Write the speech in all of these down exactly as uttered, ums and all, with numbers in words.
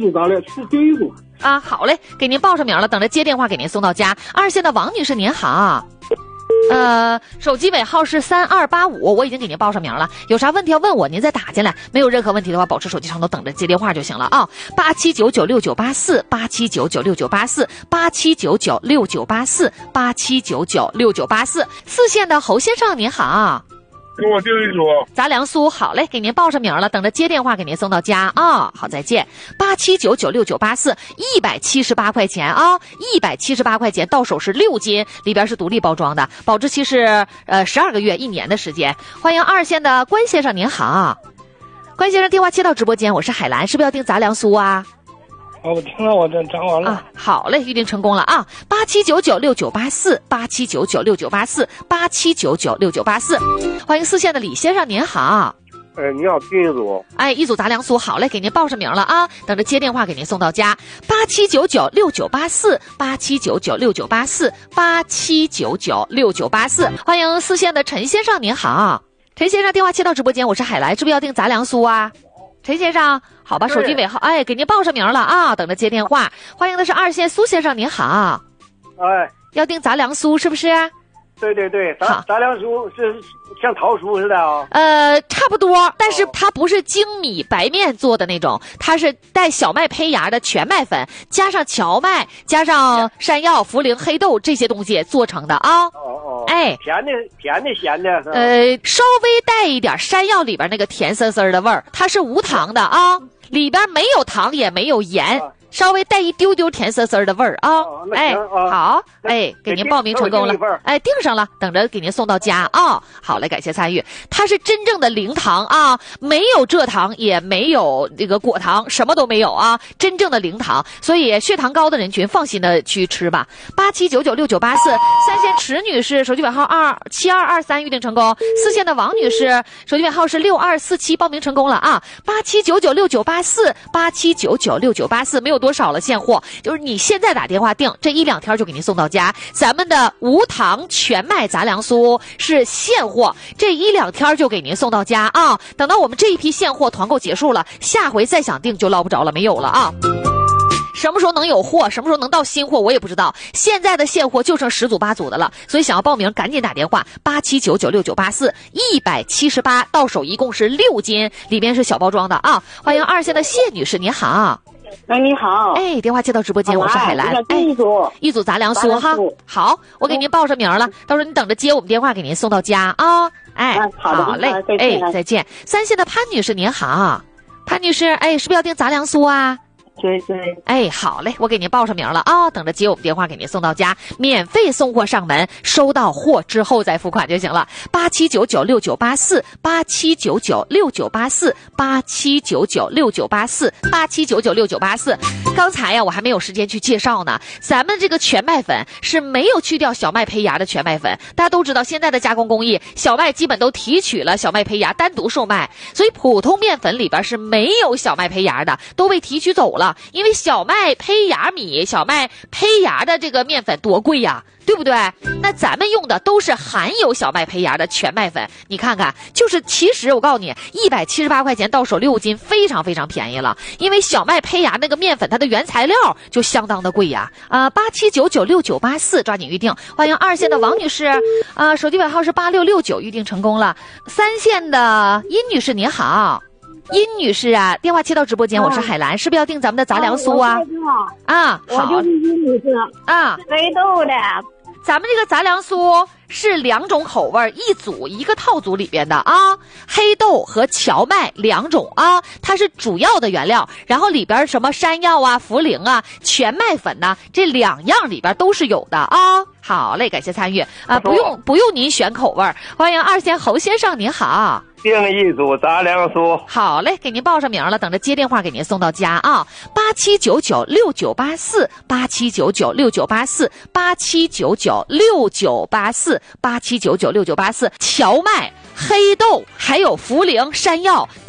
组杂粮是第一组啊。好嘞，给您报上名了，等着接电话给您送到家。二线的王女士您好。呃，手机尾号是三二八五，我已经给您报上名了。有啥问题要问我，您再打进来。没有任何问题的话，保持手机上头等着接电话就行了啊。八七九九六九八四，八七九九六九八四，八七九九六九八四，八七九九六九八四。四线的侯先生您好。 给我订一组杂粮酥，好嘞，给您报上名了，等着接电话给您送到家啊、哦。好，再见。八七九九六九八四，一百七十八块钱啊，一百七十八块钱，到手是六斤，里边是独立包装的，保质期是呃十二个月，一年的时间。欢迎二线的关先生您好，关先生电话接到直播间，我是海兰，是不是要订杂粮酥啊？ 啊，我听了，我这讲完了、 啊。好嘞，预定成功了啊！八七九九六九八四，八七九九六九八四，八七九九六九八四。欢迎四线的李先生，您好。 哎，你好，订一组。 哎，一组杂粮酥，好嘞，给您报上名了啊，等着接电话给您送到家。八七九九六九八四，八七九九六九八四，八七九九六九八四。欢迎四线的陈先生，您好。陈先生电话接到直播间，我是海来，是不是要订杂粮酥啊？陈先生，好吧，手机尾号，哎，给您报上名了啊，等着接电话。欢迎的是二线苏先生，您好。 哎， 要订杂粮酥是不是？ 对对对，杂杂粮酥是像桃酥似的啊。 呃，差不多，但是它不是精米白面做的那种，它是带小麦胚芽的全麦粉，加上荞麦，加上山药、茯苓、黑豆这些东西做成的啊。 哦哦， 哎， 甜的甜的咸的。 呃，稍微带一点山药里边那个甜丝丝的味儿，它是无糖的啊，里边没有糖也没有盐。啊，稍微带一丢丢甜丝丝的味儿啊！ 哦、 哎， 啊、 好，哎，给您报名成功了，哎，订上了，等着给您送到家啊、哦！好嘞，感谢参与。它是真正的零糖啊，没有蔗糖，也没有这个果糖，什么都没有啊，真正的零糖，所以血糖高的人群放心的去吃吧。八七九九六九八四，三线池女士手机尾号二七二二三预定成功，四线的王女士手机尾号是六二四七报名成功了啊！八七九九六九八四，八七九九六九八四，没有多少了，现货就是你现在打电话订，这一两天就给您送到家。咱们的无糖全麦杂粮酥是现货，这一两天就给您送到家啊！等到我们这一批现货团购结束了，下回再想订就捞不着了，没有了啊！什么时候能有货，什么时候能到新货，我也不知道。现在的现货就剩十组八组的了，所以想要报名赶紧打电话八七九九六九八四，一百七十八到手一共是六斤，里边是小包装的啊！欢迎二线的谢女士，您好。 哎，你好！ 哎，电话接到直播间，我是海兰。 哎，一组一组杂粮酥哈。好，我给您报上名了，到时候你等着接我们电话，给您送到家啊。哎， 好的， 好嘞，哎，再见。三线的潘女士您好，潘女士，哎，是不是要订杂粮酥啊？ 对对， 哎，好嘞，我给您报上名了啊、哦，等着接我们电话给您送到家，免费送货上门，收到货之后再付款就行了。八七九九六九八四，八七九九六九八四，八七九九六九八四，八七九九六九八四。刚才呀，我还没有时间去介绍呢。咱们这个全麦粉是没有去掉小麦胚芽的全麦粉，大家都知道现在的加工工艺，小麦基本都提取了小麦胚芽单独售卖，所以普通面粉里边是没有小麦胚芽的，都被提取走了。因为小麦胚芽米、小麦胚芽的这个面粉多贵呀，对不对？那咱们用的都是含有小麦胚芽的全麦粉，你看看，就是其实我告诉你，一百七十八块钱到手六斤，非常非常便宜了。因为小麦胚芽那个面粉，它的原材料就相当的贵呀。啊、呃，八七九九六九八四，抓紧预定。欢迎二线的王女士，啊、呃，手机尾号是八六六九，预定成功了。三线的殷女士您好。殷女士啊，电话接到直播间，我是海兰，是不是要订咱们的杂粮酥啊？啊， 我就是殷女士啊， 黑豆的。 咱们这个杂粮酥是两种口味，一组一个套组里边的啊，黑豆和荞麦两种啊，它是主要的原料，然后里边什么山药啊、茯苓啊、全麦粉呐、啊，这两样里边都是有的啊。好嘞，感谢参与啊，不用不用您选口味。欢迎二线侯先生，您好。 订一组杂粮酥。 好嘞，给您报上名了，等着接电话给您送到家啊。八七九九六九八四，八七九九六九八四，八七九九六九八四，八七九九六九八四。荞麦、黑豆还有茯苓、山药，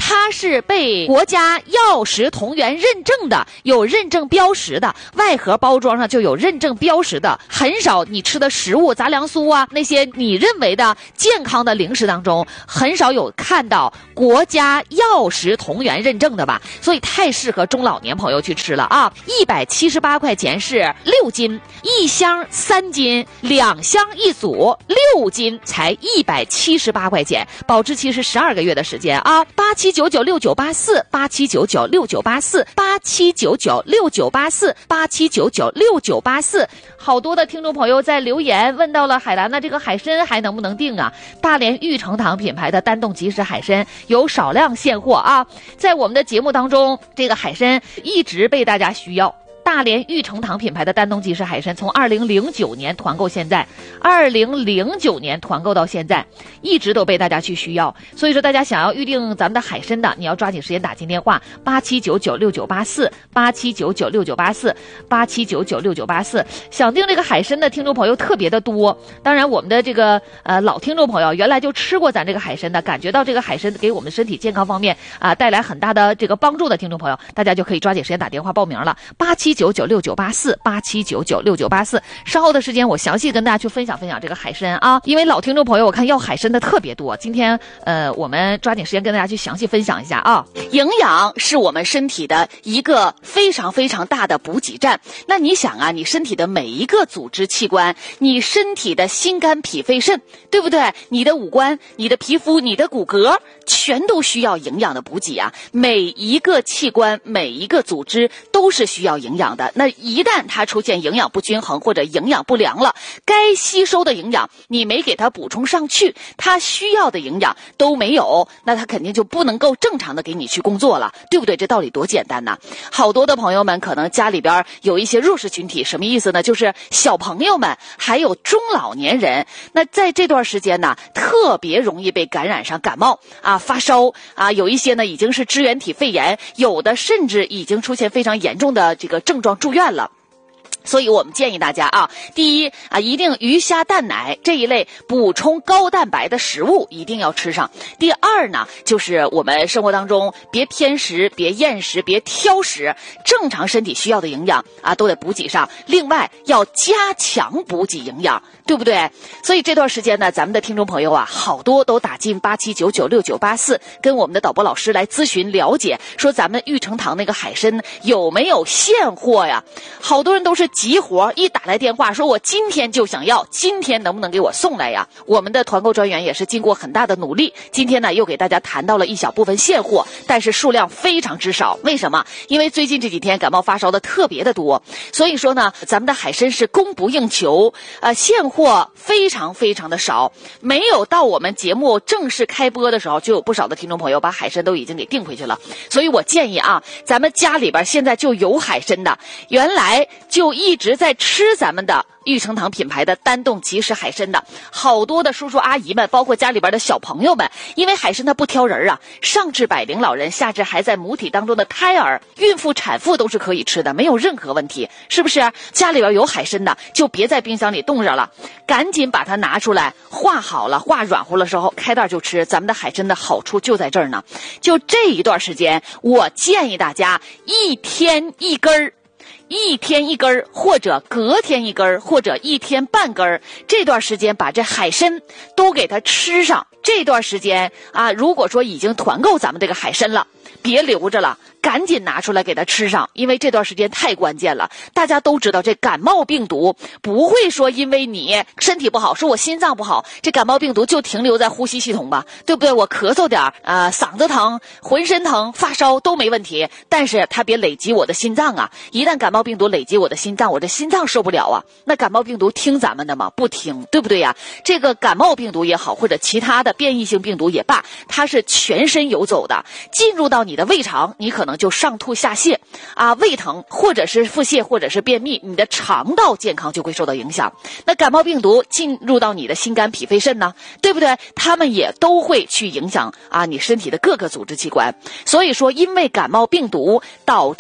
它是被国家药食同源认证的，有认证标识的，外盒包装上就有认证标识的。很少你吃的食物杂粮酥啊，那些你认为的健康的零食当中，很少有看到国家药食同源认证的吧，所以太适合中老年朋友去吃了啊！一百七十八块钱是六斤，一箱三斤，两箱一组，六斤才一百七十八块钱，保质期是十二个月的时间啊！八七九九六九八四，八七九九六九八四，八七九九六九八四，八七九九六九八四。好多的听众朋友在留言问到了海兰的这个海参还能不能订啊？大连玉成堂品牌的单冻即食海参有少量现货啊，在我们的节目当中，这个海参一直被大家需要。大连玉成堂品牌的丹东即食海参从二零零九年团购现在，二零零九年团购到现在，一直都被大家去需要。所以说大家想要预定咱们的海参的，你要抓紧时间打进电话八七九九六九八四，八七九九六九八四，八七九九六九八四。想订这个海参的听众朋友特别的多，当然我们的这个呃老听众朋友原来就吃过咱这个海参的，感觉到这个海参给我们身体健康方面啊、呃、带来很大的这个帮助的听众朋友，大家就可以抓紧时间打电话报名了。八七九九六九八四，八七九九六九八四。稍后的时间我详细跟大家去分享分享这个海参啊，因为老听众朋友我看要海参的特别多，今天呃我们抓紧时间跟大家去详细分享一下啊。 营养是我们身体的一个非常非常大的补给站。那你想啊，你身体的每一个组织器官，你身体的心肝脾肺肾，对不对？你的五官、你的皮肤、你的骨骼，全都需要营养的补给啊。每一个器官、每一个组织都是需要营养的。那一旦它出现营养不均衡或者营养不良了，该吸收的营养你没给它补充上去，它需要的营养都没有，那它肯定就不能够正常的给你去工作了，对不对？这道理多简单呐！好多的朋友们可能家里边有一些弱势群体，什么意思呢？就是小朋友们还有中老年人，那在这段时间呢，特别容易被感染上感冒啊、发烧啊，有一些呢已经是支原体肺炎，有的甚至已经出现非常严重的这个症状住院了。所以我们建议大家啊，第一啊，一定鱼虾蛋奶这一类补充高蛋白的食物一定要吃上。第二呢，就是我们生活当中别偏食、别厌食、别挑食，正常身体需要的营养啊都得补给上。另外要加强补给营养，对不对？所以这段时间呢，咱们的听众朋友啊，好多都打进八七九九六九八四，跟我们的导播老师来咨询了解，说咱们玉成堂那个海参有没有现货呀？好多人都是急活，一打来电话说我今天就想要，今天能不能给我送来呀？我们的团购专员也是经过很大的努力，今天呢又给大家谈到了一小部分现货，但是数量非常之少。为什么？因为最近这几天感冒发烧的特别的多，所以说呢，咱们的海参是供不应求，呃，现货非常非常的少。没有到我们节目正式开播的时候，就有不少的听众朋友把海参都已经给订回去了。所以我建议啊，咱们家里边现在就有海参的，原来就一直在吃咱们的玉成堂品牌的单冻即食海参的，好多的叔叔阿姨们，包括家里边的小朋友们，因为海参它不挑人啊，上至百龄老人，下至还在母体当中的胎儿、孕妇、产妇都是可以吃的，没有任何问题，是不是？家里边有海参的，就别在冰箱里冻着了，赶紧把它拿出来，化好了、化软乎了时候，开袋就吃。咱们的海参的好处就在这儿呢。就这一段时间，我建议大家一天一根儿。一天一根儿，或者隔天一根儿，或者一天半根儿，这段时间把这海参都给它吃上。这段时间啊，如果说已经团购咱们这个海参了，别留着了，赶紧拿出来给它吃上，因为这段时间太关键了。大家都知道这感冒病毒不会说因为你身体不好，说我心脏不好，这感冒病毒就停留在呼吸系统吧，对不对？我咳嗽点儿啊、呃，嗓子疼、浑身疼、发烧都没问题，但是它别累积我的心脏啊！一旦感冒病毒累积我的心脏，我这心脏受不了啊！那感冒病毒听咱们的吗？不听，对不对呀？这个感冒病毒也好，或者其他的变异性病毒也罢，它是全身游走的，进入到你的胃肠，你可能就上吐下泻啊，胃疼，或者是腹泻，或者是便秘，你的肠道健康就会受到影响。那感冒病毒进入到你的心肝脾肺肾呢，对不对？他们也都会去影响啊你身体的各个组织器官。所以说，因为感冒病毒导致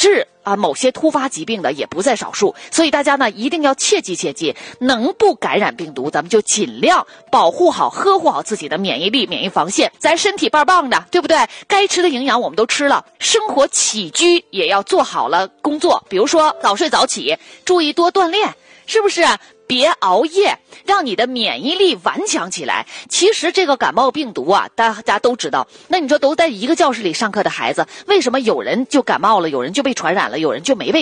啊某些突发疾病的也不在少数。所以大家呢一定要切记切记，能不感染病毒咱们就尽量保护好呵护好自己的免疫力免疫防线。咱身体棒棒的，对不对？该吃的营养我们都吃了，生活起居也要做好了工作，比如说早睡早起，注意多锻炼，是不是？别熬夜，让你的免疫力顽强起来。其实这个感冒病毒啊，大家都知道。那你说都在一个教室里上课的孩子，为什么有人就感冒了，有人就被传染了，有人就没被